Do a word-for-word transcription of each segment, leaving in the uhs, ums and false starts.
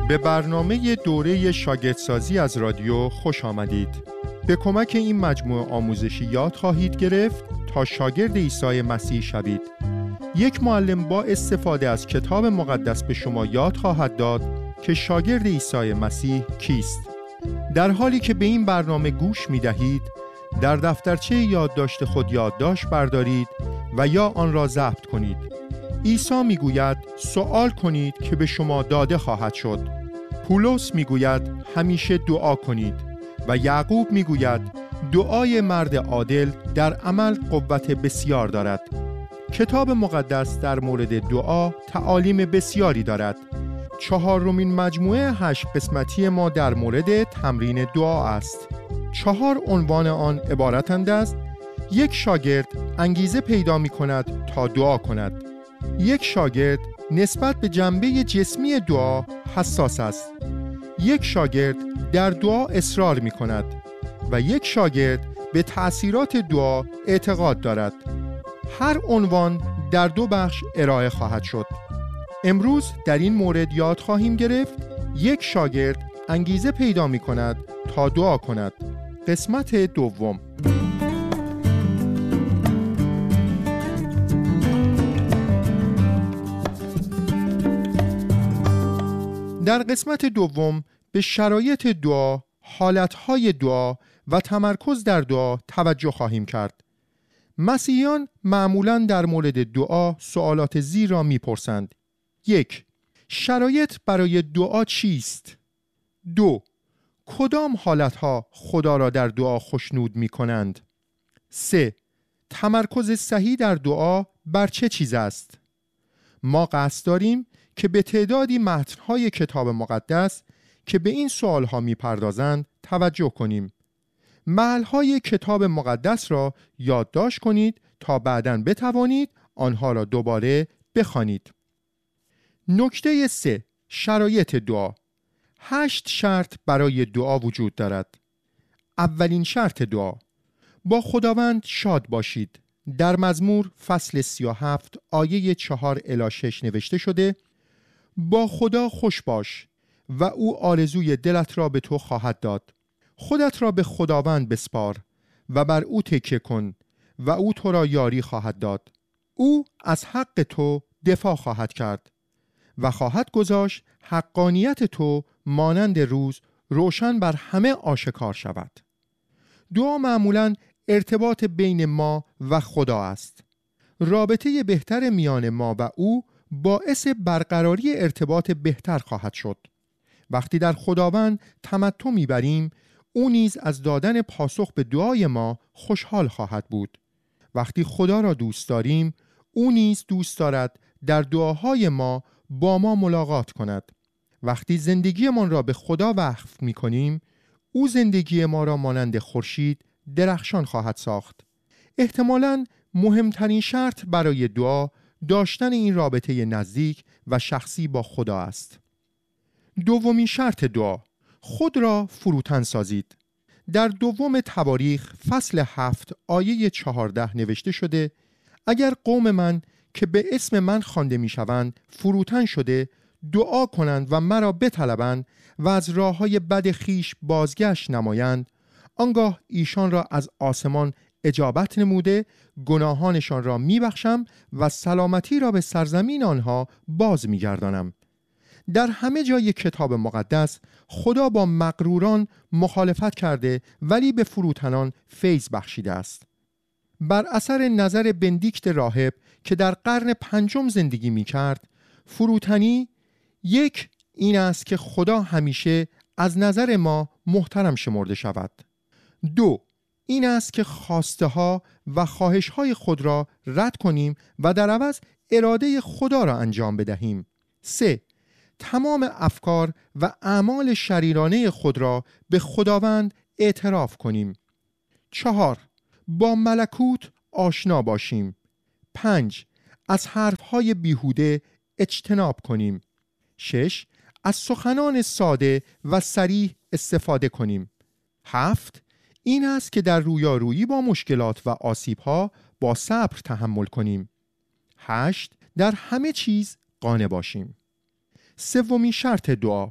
به برنامه دوره شاگردسازی از رادیو خوش آمدید. به کمک این مجموعه آموزشی یاد خواهید گرفت تا شاگرد عیسی مسیح شوید. یک معلم با استفاده از کتاب مقدس به شما یاد خواهد داد که شاگرد عیسی مسیح کیست. در حالی که به این برنامه گوش می دهید، در دفترچه یادداشت خود یادداشت بردارید و یا آن را ضبط کنید. عیسی می گوید سوال کنید که به شما داده خواهد شد. پولس می گوید همیشه دعا کنید و یعقوب می گوید دعای مرد عادل در عمل قوت بسیار دارد. کتاب مقدس در مورد دعا تعالیم بسیاری دارد. چهارمین مجموعه هشت قسمتی ما در مورد تمرین دعا است. چهار عنوان آن عبارتند از: یک شاگرد انگیزه پیدا می کند تا دعا کند. یک شاگرد نسبت به جنبه جسمی دعا حساس است. یک شاگرد در دعا اصرار می کند و یک شاگرد به تأثیرات دعا اعتقاد دارد. هر عنوان در دو بخش ارائه خواهد شد. امروز در این مورد یاد خواهیم گرفت یک شاگرد انگیزه پیدا می کند تا دعا کند. قسمت دوم. در قسمت دوم به شرایط دعا، حالتهای دعا و تمرکز در دعا توجه خواهیم کرد. مسیحیان معمولاً در مورد دعا سوالات زیر را می‌پرسند. یک، شرایط برای دعا چیست؟ دو، کدام حالتها خدا را در دعا خوشنود می‌کنند؟ سه، تمرکز صحیح در دعا بر چه چیز است؟ ما قصد داریم که به تعدادی متن‌های کتاب مقدس که به این سوالها می‌پردازند توجه کنیم. محل‌های کتاب مقدس را یادداشت کنید تا بعداً بتوانید آنها را دوباره بخوانید. نکته سه، شرایط دعا. هشت شرط برای دعا وجود دارد. اولین شرط دعا: با خداوند شاد باشید. در مزمور فصل سی و هفت آیه چهار الی شش نوشته شده: با خدا خوش باش و او آرزوی دلت را به تو خواهد داد. خودت را به خداوند بسپار و بر او تکیه کن و او تو را یاری خواهد داد. او از حق تو دفاع خواهد کرد و خواهد گذاشت حقانیت تو مانند روز روشن بر همه آشکار شود. دعا معمولاً ارتباط بین ما و خدا است. رابطه بهتر میان ما و او باعث برقراری ارتباط بهتر خواهد شد. وقتی در خداوند تمتع می‌بریم، او نیز از دادن پاسخ به دعای ما خوشحال خواهد بود. وقتی خدا را دوست داریم، او نیز دوست دارد در دعاهای ما با ما ملاقات کند. وقتی زندگیمان را به خدا وقف می‌کنیم، او زندگی ما را مانند خورشید درخشان خواهد ساخت. احتمالاً مهمترین شرط برای دعا داشتن این رابطه نزدیک و شخصی با خدا است. دومین شرط دعا: خود را فروتن سازید. در دوم تواریخ فصل هفت آیه چهارده نوشته شده: اگر قوم من که به اسم من خوانده میشوند فروتن شده دعا کنند و مرا بطلبند و از راههای بد خیش بازگشت نمایند، آنگاه ایشان را از آسمان اجابت نموده گناهانشان را میبخشم و سلامتی را به سرزمین آنها باز میگردانم. در همه جای کتاب مقدس خدا با مغروران مخالفت کرده ولی به فروتنان فیض بخشیده است. بر اثر نظر بندیکت راهب که در قرن پنجم زندگی می کرد، فروتنی یک این است که خدا همیشه از نظر ما محترم شمرده شود. دو این است که خواسته ها و خواهش های خود را رد کنیم و در عوض اراده خدا را انجام بدهیم. سه تمام افکار و اعمال شریرانه خود را به خداوند اعتراف کنیم. چهار با ملکوت آشنا باشیم. پنج از حرفهای بیهوده اجتناب کنیم. شش از سخنان ساده و صریح استفاده کنیم. هفت این است که در رویارویی با مشکلات و آسیب‌ها با صبر تحمل کنیم. هشت در همه چیز قانع باشیم. سومین شرط دعا: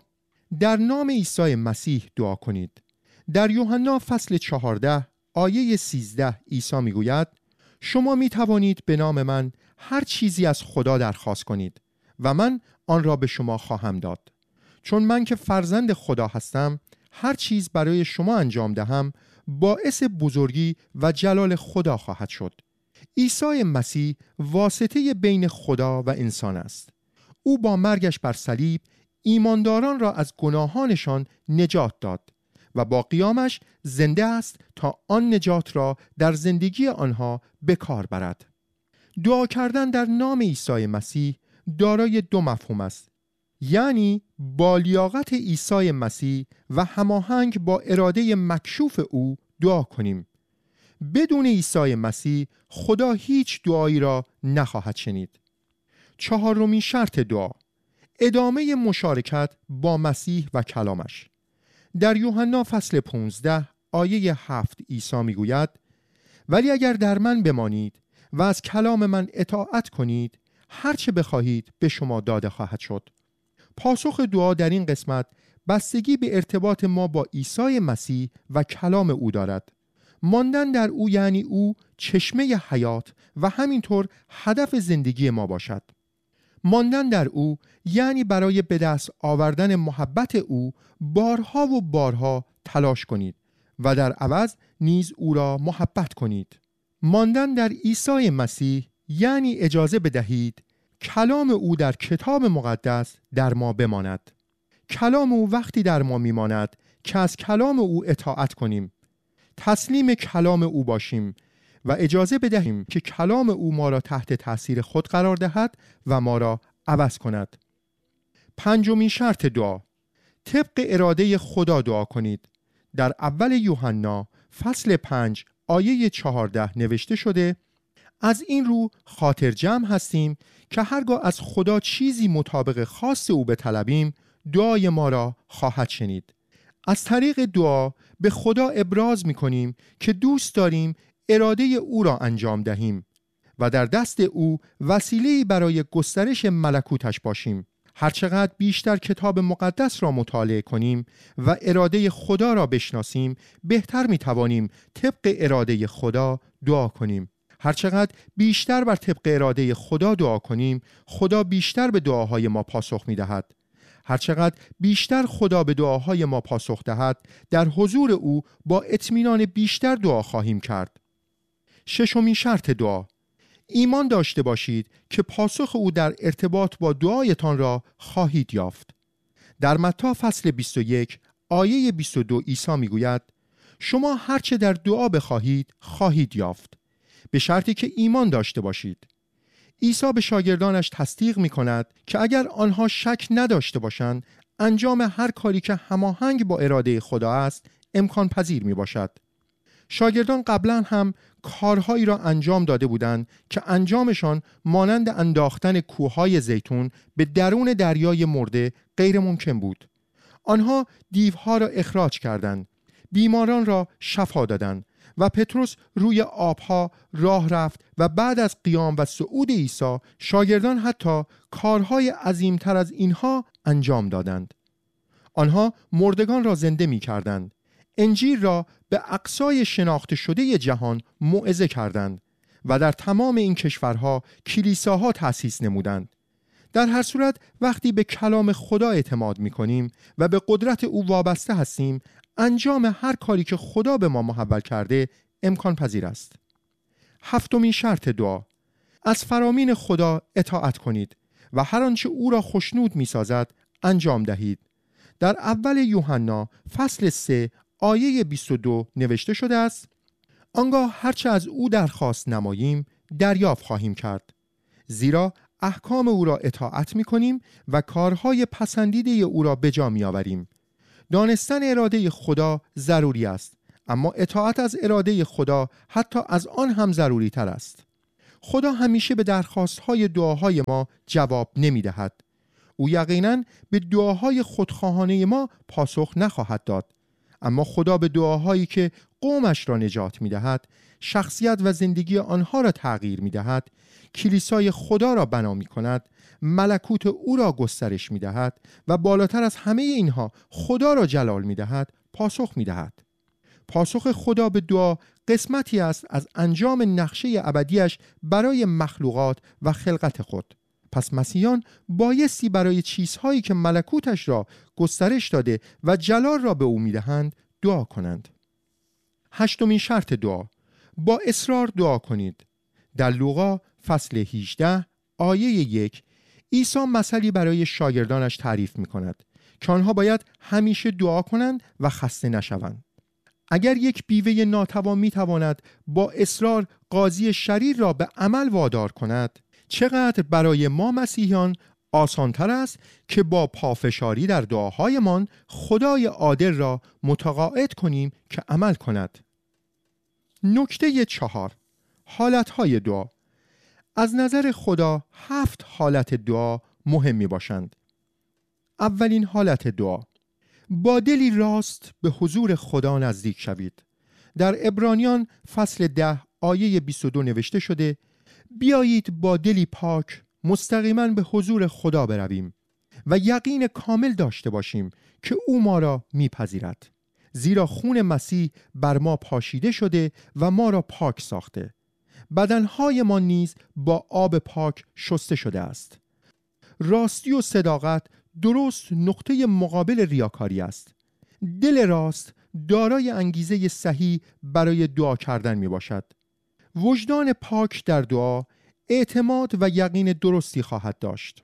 در نام عیسی مسیح دعا کنید. در یوحنا فصل چهارده آیه سیزده عیسی میگوید شما می توانید به نام من هر چیزی از خدا درخواست کنید و من آن را به شما خواهم داد. چون من که فرزند خدا هستم هر چیز برای شما انجام دهم باعث بزرگی و جلال خدا خواهد شد. عیسی مسیح واسطه بین خدا و انسان است. او با مرگش بر صلیب ایمانداران را از گناهانشان نجات داد و با قیامش زنده است تا آن نجات را در زندگی آنها به کار برد. دعا کردن در نام عیسی مسیح دارای دو مفهوم است، یعنی با لیاقت عیسی مسیح و هماهنگ با اراده مکشوف او دعا کنیم. بدون عیسی مسیح خدا هیچ دعایی را نخواهد شنید. چهارمین شرط دعا، ادامه مشارکت با مسیح و کلامش. در یوحنا فصل پانزده آیه هفت عیسی میگوید ولی اگر در من بمانید و از کلام من اطاعت کنید هر چه بخواهید به شما داده خواهد شد. پاسخ دعا در این قسمت بستگی به ارتباط ما با عیسی مسیح و کلام او دارد. ماندن در او یعنی او چشمه حیات و همینطور هدف زندگی ما باشد. ماندن در او یعنی برای به دست آوردن محبت او بارها و بارها تلاش کنید و در عوض نیز او را محبت کنید. ماندن در عیسی مسیح یعنی اجازه بدهید کلام او در کتاب مقدس در ما بماند. کلام او وقتی در ما میماند که از کلام او اطاعت کنیم، تسلیم کلام او باشیم و اجازه بدهیم که کلام او ما را تحت تأثیر خود قرار دهد و ما را عوض کند. پنجمین شرط دعا، طبق اراده خدا دعا کنید. در اول یوحنا فصل پنج آیه چهارده نوشته شده از این رو خاطر جمع هستیم که هرگاه از خدا چیزی مطابق خواست او بطلبیم دعای ما را خواهد شنید. از طریق دعا به خدا ابراز می کنیم که دوست داریم اراده او را انجام دهیم و در دست او وسیله‌ای برای گسترش ملکوتش باشیم. هرچقدر بیشتر کتاب مقدس را مطالعه کنیم و اراده خدا را بشناسیم بهتر می توانیم طبق اراده خدا دعا کنیم. هرچقدر بیشتر بر طبق اراده خدا دعا کنیم خدا بیشتر به دعاهای ما پاسخ می دهد. هرچقدر بیشتر خدا به دعاهای ما پاسخ دهد در حضور او با اطمینان بیشتر دعا خواهیم کرد. ششمین شرط دعا، ایمان داشته باشید که پاسخ او در ارتباط با دعایتان را خواهید یافت. در متی فصل بیست و یک آیه بیست و دو عیسی میگوید شما هرچه در دعا بخواهید خواهید یافت، به شرطی که ایمان داشته باشید. عیسی به شاگردانش تصدیق می کند که اگر آنها شک نداشته باشند انجام هر کاری که هماهنگ با اراده خدا است امکان پذیر می باشد. شاگردان قبلا هم کارهایی را انجام داده بودند که انجامشان مانند انداختن کوههای زیتون به درون دریای مرده غیر ممکن بود. آنها دیوها را اخراج کردند، بیماران را شفا دادند و پتروس روی آبها راه رفت و بعد از قیام و صعود عیسی شاگردان حتی کارهای عظیمتر از اینها انجام دادند. آنها مردگان را زنده می کردند، انجیل را به اقصای شناخته شده جهان موعظه کردند و در تمام این کشورها کلیساها تأسیس نمودند. در هر صورت وقتی به کلام خدا اعتماد می کنیم و به قدرت او وابسته هستیم انجام هر کاری که خدا به ما محول کرده امکان پذیر است. هفتمین شرط دعا، از فرامین خدا اطاعت کنید و هر آنچه او را خوشنود می سازد انجام دهید. در اول یوحنا فصل سه آیه بیست و دو نوشته شده است آنگاه هرچه از او درخواست نماییم دریافت خواهیم کرد، زیرا احکام او را اطاعت می کنیم و کارهای پسندیده او را به جا می آوریم. دانستن اراده خدا ضروری است، اما اطاعت از اراده خدا حتی از آن هم ضروری تر است. خدا همیشه به درخواستهای دعاهای ما جواب نمی دهد. او یقیناً به دعاهای خودخواهانه ما پاسخ نخواهد داد، اما خدا به دعاهایی که قومش را نجات می دهد، شخصیت و زندگی آنها را تغییر می دهد، کلیسای خدا را بنا می کند ملکوت او را گسترش می دهد و بالاتر از همه اینها خدا را جلال می دهد پاسخ می دهد. پاسخ خدا به دعا قسمتی است از انجام نقشه ابدیش برای مخلوقات و خلقت خود. پس مسیحیان بایستی برای چیزهایی که ملکوتش را گسترش داده و جلال را به او می دهند دعا کنند. هشتمین شرط دعا: با اصرار دعا کنید. در لوقا فصل هجده آیه یک عیسی مثلی برای شاگردانش تعریف می کند که آنها باید همیشه دعا کنند و خسته نشوند. اگر یک بیوه ناتوان می تواند با اصرار قاضی شریر را به عمل وادار کند، چقدر برای ما مسیحیان آسانتر است که با پافشاری در دعاهایمان خدای عادل را متقاعد کنیم که عمل کند. نکته چهار: حالتهای دعا. از نظر خدا هفت حالت دعا مهم می باشند. اولین حالت دعا: با دلی راست به حضور خدا نزدیک شوید. در عبرانیان فصل ده آیه بیست و دو نوشته شده: بیایید با دلی پاک مستقیما به حضور خدا برویم و یقین کامل داشته باشیم که او ما را میپذیرد، زیرا خون مسیح بر ما پاشیده شده و ما را پاک ساخته. بدنهای ما نیز با آب پاک شسته شده است. راستی و صداقت درست نقطه مقابل ریاکاری است. دل راست دارای انگیزه صحیح برای دعا کردن می باشد. وجدان پاک در دعا اعتماد و یقین درستی خواهد داشت.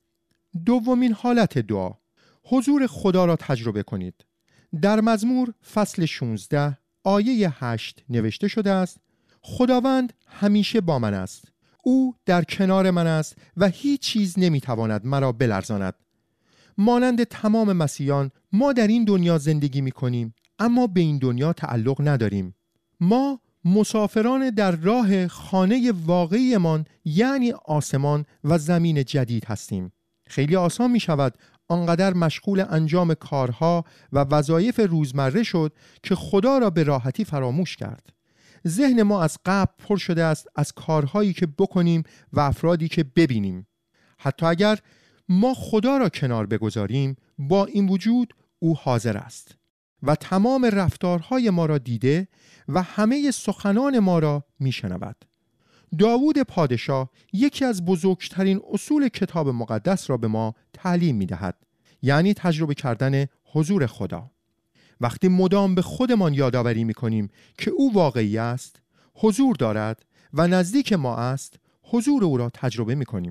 دومین حالت دعا: حضور خدا را تجربه کنید. در مزمور فصل شانزده آیه هشت نوشته شده است: خداوند همیشه با من است، او در کنار من است و هیچ چیز نمیتواند مرا بلرزاند. مانند تمام مسیحیان ما در این دنیا زندگی میکنیم، اما به این دنیا تعلق نداریم. ما مسافران در راه خانه واقعیمان، یعنی آسمان و زمین جدید هستیم. خیلی آسان می شود آنقدر مشغول انجام کارها و وظایف روزمره شد که خدا را به راحتی فراموش کرد. ذهن ما از قبل پر شده است از کارهایی که بکنیم و افرادی که ببینیم. حتی اگر ما خدا را کنار بگذاریم، با این وجود او حاضر است و تمام رفتارهای ما را دیده و همه سخنان ما را می شنود. داوود پادشاه یکی از بزرگترین اصول کتاب مقدس را به ما تعلیم می دهد، یعنی تجربه کردن حضور خدا. وقتی مدام به خودمان یادآوری می کنیم که او واقعی است، حضور دارد و نزدیک ما است، حضور او را تجربه می کنیم.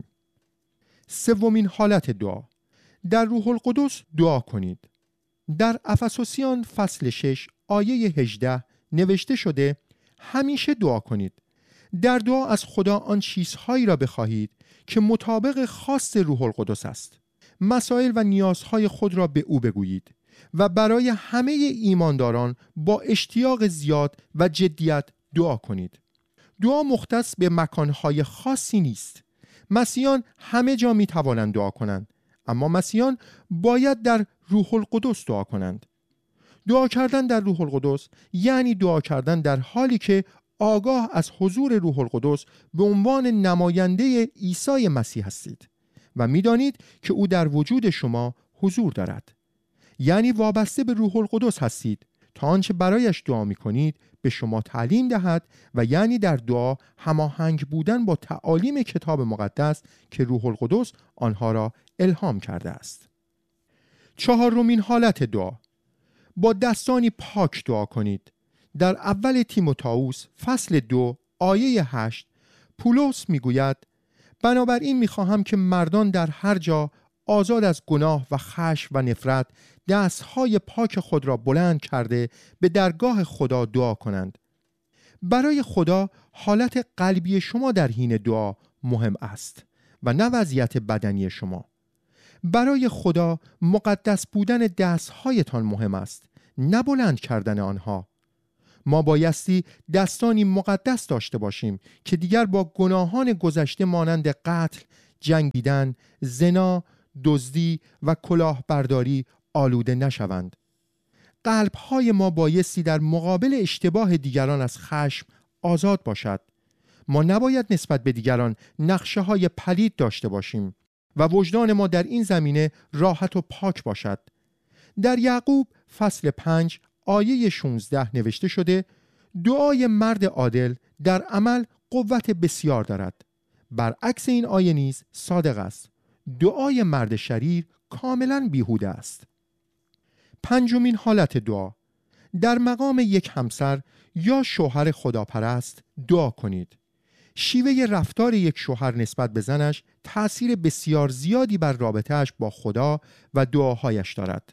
سومین حالت دعا: در روح القدس دعا کنید. در افسوسیان فصل شش آیه هجده نوشته شده: همیشه دعا کنید. در دعا از خدا آن چیزهایی را بخواهید که مطابق خواست روح القدس است. مسائل و نیازهای خود را به او بگویید و برای همه ایمانداران با اشتیاق زیاد و جدیت دعا کنید. دعا مختص به مکانهای خاصی نیست. مسیحیان همه جا می توانند دعا کنند، اما مسیحیان باید در روح القدس دعا کنند. دعا کردن در روح القدس یعنی دعا کردن در حالی که آگاه از حضور روح القدس به عنوان نماینده عیسی مسیح هستید و می‌دانید که او در وجود شما حضور دارد. یعنی وابسته به روح القدس هستید تا آنچه برایش دعا می‌کنید به شما تعلیم دهد و یعنی در دعا هماهنگ بودن با تعالیم کتاب مقدس که روح القدس آنها را الهام کرده است. چهارمین حالت دعا: با دستانی پاک دعا کنید. در اول تیموتائوس فصل دو آیه هشت پولس میگوید: بنابراین میخواهم که مردان در هر جا آزاد از گناه و خشم و نفرت دستهای پاک خود را بلند کرده به درگاه خدا دعا کنند. برای خدا حالت قلبی شما در حین دعا مهم است و نه وضعیت بدنی شما. برای خدا مقدس بودن دستهایتان مهم است، نه بلند کردن آنها. ما بایستی دستانی مقدس داشته باشیم که دیگر با گناهان گذشته مانند قتل، جنگیدن، زنا، دزدی و کلاهبرداری آلوده نشوند. قلب‌های ما بایستی در مقابل اشتباه دیگران از خشم آزاد باشد. ما نباید نسبت به دیگران نقشه‌های پلید داشته باشیم و وجدان ما در این زمینه راحت و پاک باشد. در یعقوب فصل پنج آیه شانزده نوشته شده: دعای مرد عادل در عمل قوت بسیار دارد. برعکس این آیه نیز صادق است. دعای مرد شریر کاملا بیهوده است. پنجمین حالت دعا: در مقام یک همسر یا شوهر خداپرست دعا کنید. شیوه رفتار یک شوهر نسبت به زنش تأثیر بسیار زیادی بر رابطه‌اش با خدا و دعاهایش دارد.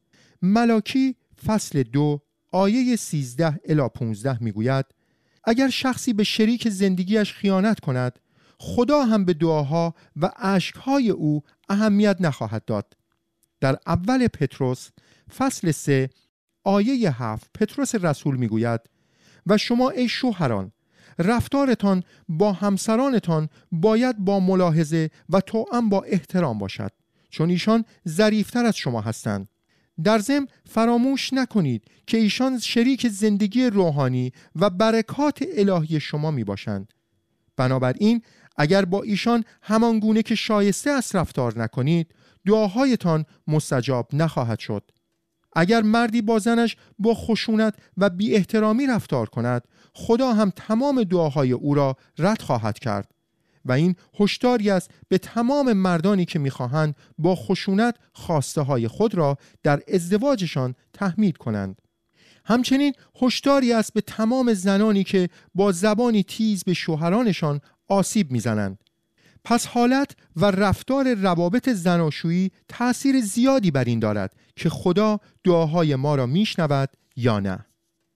ملاکی فصل دو آیه سیزده الی پانزده میگوید: اگر شخصی به شریک زندگیش خیانت کند، خدا هم به دعاها و اشکهای او اهمیت نخواهد داد. در اول پتروس فصل سه آیه هفت پتروس رسول میگوید: و شما ای شوهران، رفتارتان با همسرانتان باید با ملاحظه و توأم با احترام باشد، چون ایشان ظریفتر از شما هستند. در ضمن فراموش نکنید که ایشان شریک زندگی روحانی و برکات الهی شما می باشند. بنابراین اگر با ایشان همان گونه که شایسته است رفتار نکنید، دعاهایتان مستجاب نخواهد شد. اگر مردی با زنش با خشونت و بی احترامی رفتار کند، خدا هم تمام دعاهای او را رد خواهد کرد و این هشداری است به تمام مردانی که می‌خواهند با خشونت خواسته های خود را در ازدواجشان تحمیل کنند. همچنین هشداری است به تمام زنانی که با زبانی تیز به شوهرانشان آسیب می‌زنند. پس حالت و رفتار روابط زناشویی تأثیر زیادی بر این دارد که خدا دعاهای ما را میشنود یا نه.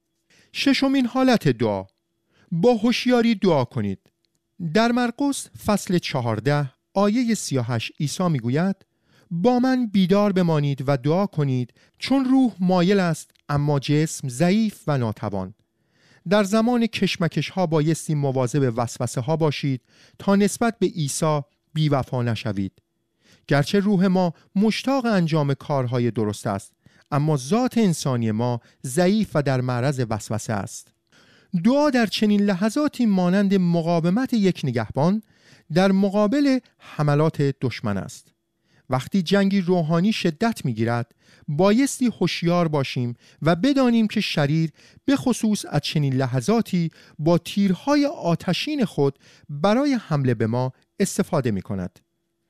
ششمین حالت دعا: با هوشیاری دعا کنید. در مرقس فصل چهارده آیه سی و هشت عیسی میگوید: با من بیدار بمانید و دعا کنید، چون روح مایل است اما جسم ضعیف و ناتوان. در زمان کشمکش ها بایستی مواظب وسوسه ها باشید تا نسبت به عیسی بی‌وفا نشوید. گرچه روح ما مشتاق انجام کارهای درست است، اما ذات انسانی ما ضعیف و در معرض وسوسه است. دعا در چنین لحظاتی مانند مقاومت یک نگهبان در مقابل حملات دشمن است. وقتی جنگی روحانی شدت می‌گیرد، بایستی هوشیار باشیم و بدانیم که شریر به خصوص از چنین لحظاتی با تیرهای آتشین خود برای حمله به ما استفاده می‌کند.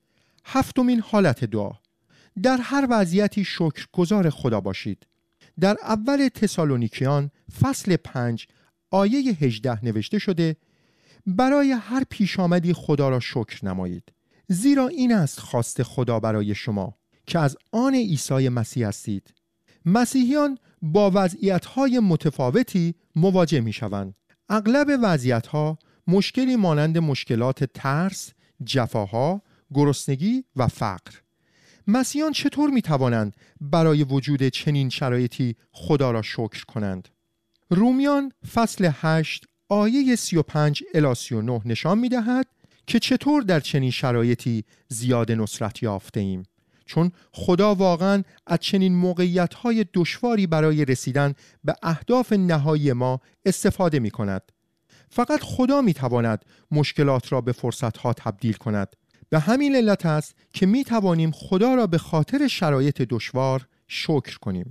هفتمین حالت دعا: در هر وضعیتی شکرگزار خدا باشید. در اول تسالونیکیان فصل پنج آیه هجده نوشته شده: برای هر پیش آمدی خدا را شکر نمایید، زیرا این است خواست خدا برای شما که از آن عیسی مسیح هستید. مسیحیان با وضعیت‌های متفاوتی مواجه می‌شوند. اغلب وضعیت‌ها مشکلی مانند مشکلات ترس، جفاها، گرسنگی و فقر. مسیحیان چطور می‌توانند برای وجود چنین شرایطی خدا را شکر کنند؟ رومیان فصل هشت آیه سی و پنج الی سی و نه نشان می‌دهد که چطور در چنین شرایطی زیاد نصرت یافته ایم، چون خدا واقعاً از چنین موقعیت‌های دشواری برای رسیدن به اهداف نهایی ما استفاده می‌کند. فقط خدا می‌تواند مشکلات را به فرصت‌ها تبدیل کند. به همین علت است که می‌توانیم خدا را به خاطر شرایط دشوار شکر کنیم.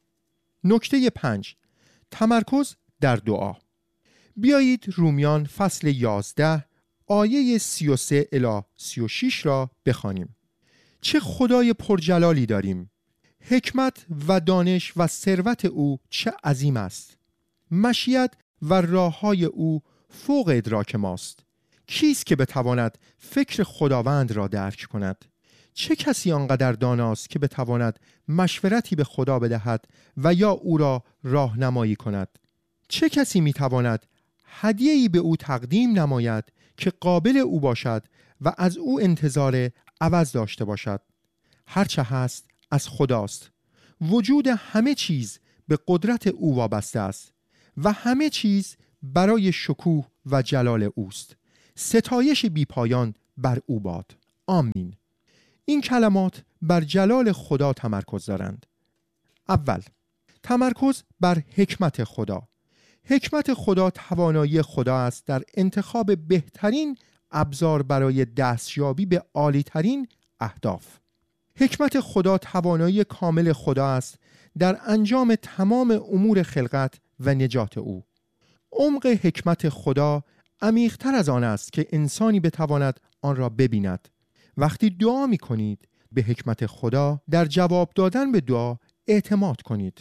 نکته پنج: تمرکز در دعا. بیایید رومیان فصل یازده آیه سی و سه الی سی و شش را بخوانیم. چه خدای پرجلالی داریم! حکمت و دانش و ثروت او چه عظیم است! مشیت و راه‌های او فوق ادراک ماست. کیست که بتواند فکر خداوند را درک کند؟ چه کسی آنقدر داناست که بتواند مشورتی به خدا بدهد و یا او را راهنمایی کند؟ چه کسی میتواند هدیه‌ای به او تقدیم نماید که قابل او باشد و از او انتظار عوض داشته باشد؟ هرچه هست از خداست. وجود همه چیز به قدرت او وابسته است و همه چیز برای شکوه و جلال اوست. ستایش بی پایان بر او باد. آمین. این کلمات بر جلال خدا تمرکز دارند. اول، تمرکز بر حکمت خدا. حکمت خدا توانایی خدا است در انتخاب بهترین ابزار برای دستیابی به عالی‌ترین اهداف. حکمت خدا توانایی کامل خدا است در انجام تمام امور خلقت و نجات او. عمق حکمت خدا عمیق‌تر از آن است که انسانی بتواند آن را ببیند. وقتی دعا می کنید به حکمت خدا در جواب دادن به دعا اعتماد کنید.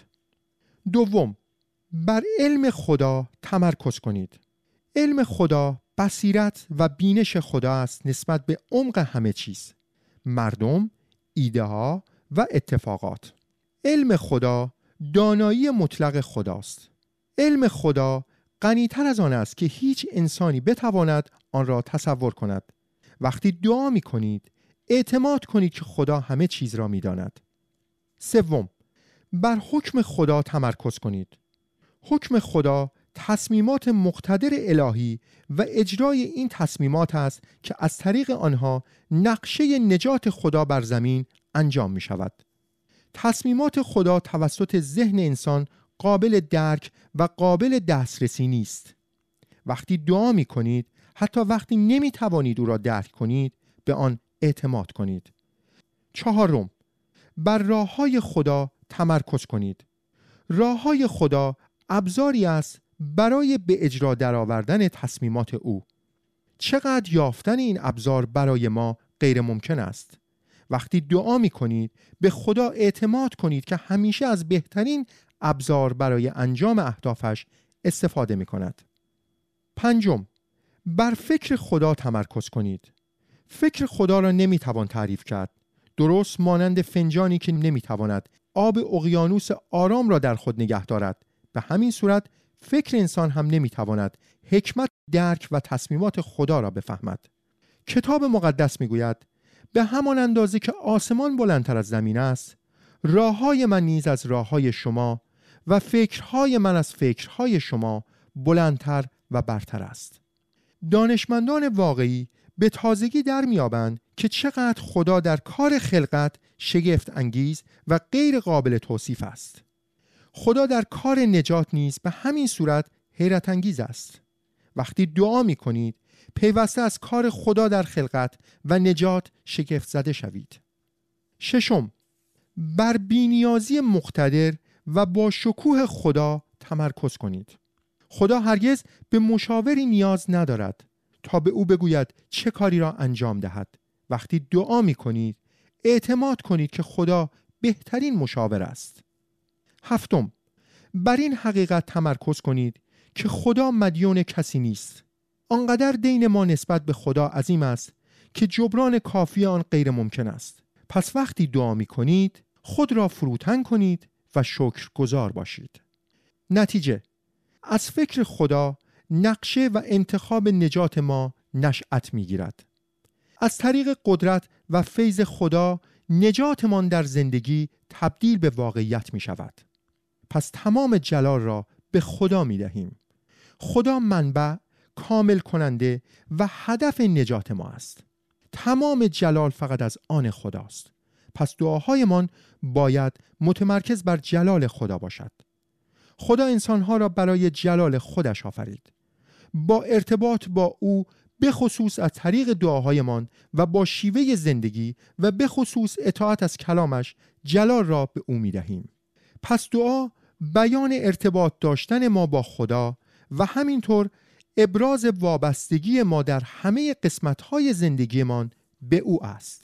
دوم، بر علم خدا تمرکز کنید. علم خدا بصیرت و بینش خدا است نسبت به عمق همه چیز، مردم، ایده ها و اتفاقات. علم خدا دانایی مطلق خداست. علم خدا غنی‌تر از آن است که هیچ انسانی بتواند آن را تصور کند. وقتی دعا می کنید اعتماد کنید که خدا همه چیز را می داند. سوم، بر حکم خدا تمرکز کنید. حکم خدا تصمیمات مقتدر الهی و اجرای این تصمیمات است که از طریق آنها نقشه نجات خدا بر زمین انجام می شود. تصمیمات خدا توسط ذهن انسان قابل درک و قابل دسترسی نیست. وقتی دعا می کنید، حتی وقتی نمی توانید او را درک کنید، به آن اعتماد کنید. چهارم، بر راه‌های خدا تمرکز کنید. راه‌های خدا ابزاری است برای به اجرا درآوردن تصمیمات او. چقدر یافتن این ابزار برای ما غیر ممکن است. وقتی دعا می کنید به خدا اعتماد کنید که همیشه از بهترین ابزار برای انجام اهدافش استفاده می کند. پنجم، بر فکر خدا تمرکز کنید. فکر خدا را نمی توان تعریف کرد. درست مانند فنجانی که نمی تواند آب اقیانوس آرام را در خود نگه دارد، به همین صورت فکر انسان هم نمی تواند حکمت، درک و تصمیمات خدا را بفهمد. کتاب مقدس می گوید به همان اندازه که آسمان بلندتر از زمین است، راه‌های من نیز از راه‌های شما و فکرهای من از فکرهای شما بلندتر و برتر است. دانشمندان واقعی به تازگی در میابند که چقدر خدا در کار خلقت شگفت انگیز و غیر قابل توصیف است. خدا در کار نجات نیز به همین صورت حیرت انگیز است. وقتی دعا می کنید پیوسته از کار خدا در خلقت و نجات شگفت زده شوید. ششم، بر بی‌نیازی مقتدر و با شکوه خدا تمرکز کنید. خدا هرگز به مشاوری نیاز ندارد تا به او بگوید چه کاری را انجام دهد. وقتی دعا می کنید اعتماد کنید که خدا بهترین مشاور است. هفتم، بر این حقیقت تمرکز کنید که خدا مدیون کسی نیست. آنقدر دین ما نسبت به خدا عظیم است که جبران کافی آن غیر ممکن است. پس وقتی دعا می کنید خود را فروتن کنید و شکرگزار باشید. نتیجه، از فکر خدا نقشه و انتخاب نجات ما نشأت می گیرد. از طریق قدرت و فیض خدا نجاتمان در زندگی تبدیل به واقعیت می شود. پس تمام جلال را به خدا می دهیم. خدا منبع، کامل کننده و هدف نجات ما است. تمام جلال فقط از آن خداست. پس دعاهایمان باید متمرکز بر جلال خدا باشد. خدا انسانها را برای جلال خودش آفرید. با ارتباط با او به خصوص از طریق دعاهایمان و با شیوه زندگی و به خصوص اطاعت از کلامش جلال را به او می دهیم. پس دعا بیان ارتباط داشتن ما با خدا و همینطور ابراز وابستگی ما در همه قسمت‌های زندگیمان به او است.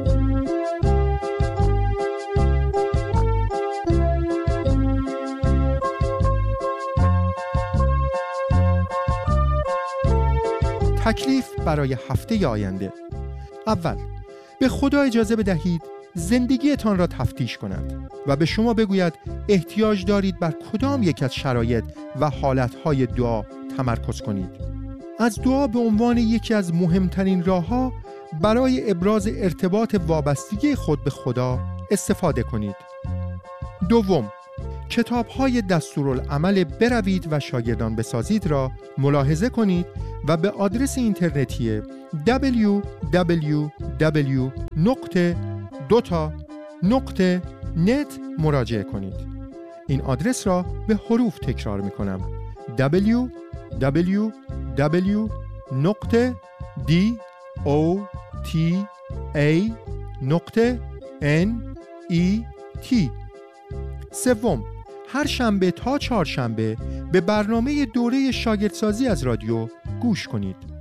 تکلیف برای هفته آینده. اول، به خدا اجازه بدهید زندگیتان را تفتیش کند و به شما بگوید احتیاج دارید بر کدام یک از شرایط و حالتهای دعا تمرکز کنید. از دعا به عنوان یکی از مهمترین راه‌ها برای ابراز ارتباط وابستگی خود به خدا استفاده کنید. دوم، کتاب‌های دستورالعمل بروید و شاگردان بسازید را ملاحظه کنید و به آدرس اینترنتی دبلیو دبلیو دبلیو نقطه دوتا نقطه نت مراجعه کنید. این آدرس را به حروف تکرار می کنم: دبلیو دبلیو دبلیو نقطه دوتا نقطه N E T. سوم، هر شنبه تا چهارشنبه به برنامه دوره شاگردسازی از رادیو گوش کنید.